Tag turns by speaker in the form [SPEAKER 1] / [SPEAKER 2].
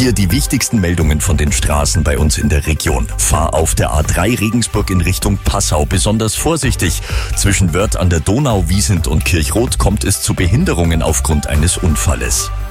[SPEAKER 1] Hier die wichtigsten Meldungen von den Straßen bei uns in der Region. Fahr auf der A3 Regensburg in Richtung Passau besonders vorsichtig. Zwischen Wörth an der Donau, Wiesent und Kirchroth kommt es zu Behinderungen aufgrund eines Unfalles.